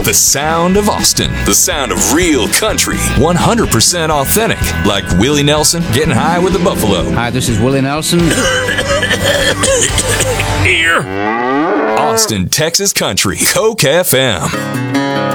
The sound of Austin. The sound of real country. 100% authentic. Like Willie Nelson getting high with the buffalo. Hi, this is Willie Nelson. Here. Austin, Texas country. Coke FM.